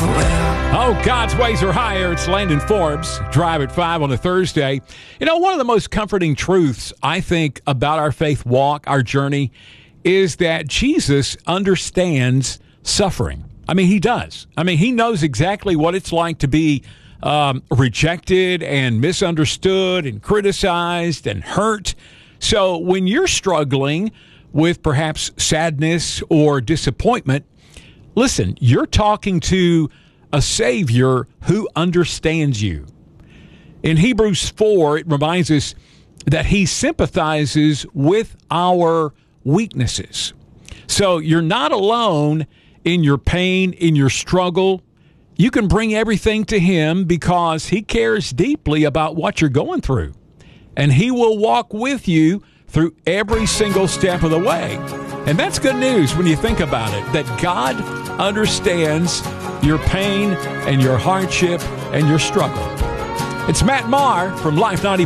never will. Oh, God's ways are higher. It's Landon Forbes, Drive at 5 on a Thursday. You know, one of the most comforting truths, I think, about our faith walk, our journey, is that Jesus understands suffering. I mean, he does. I mean, he knows exactly what it's like to be rejected and misunderstood and criticized and hurt. So when you're struggling with perhaps sadness or disappointment, listen, you're talking to a Savior who understands you. In Hebrews 4, it reminds us that he sympathizes with our weaknesses. So you're not alone in your pain, in your struggle. You can bring everything to him because he cares deeply about what you're going through. And he will walk with you through every single step of the way. And that's good news when you think about it, that God understands your pain and your hardship and your struggle. It's Matt Maher from Life 90.